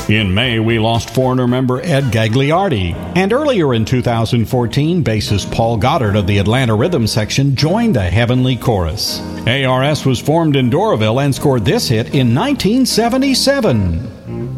In May, we lost Foreigner member Ed Gagliardi. And earlier in 2014, bassist Paul Goddard of the Atlanta Rhythm section joined the Heavenly Chorus. ARS was formed in Doraville and scored this hit in 1977.